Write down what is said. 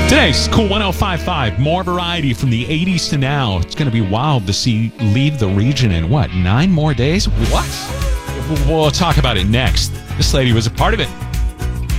Today's Cool 105.5. More variety from the 80s to now. It's going to be wild to see leave the region in, 9 more days? What? We'll talk about it next. This lady was a part of it.